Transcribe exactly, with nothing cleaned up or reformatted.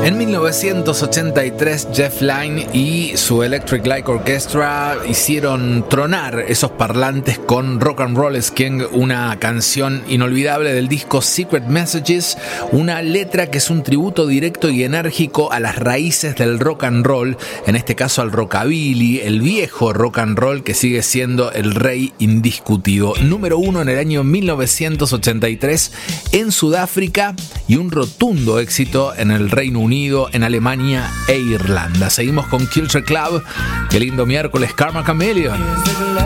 En mil novecientos ochenta y tres, Jeff Lynne y su Electric Light Orchestra hicieron tronar esos parlantes con Rock and Roll is King, una canción inolvidable del disco Secret Messages, una letra que es un tributo directo y enérgico a las raíces del rock and roll, en este caso al rockabilly, el viejo rock and roll que sigue siendo el rey indiscutido. Número uno en el año mil novecientos ochenta y tres en Sudáfrica y un rotundo éxito en el Reino Unido, en Alemania e Irlanda. Seguimos con Culture Club. Qué lindo miércoles, Karma Chameleon.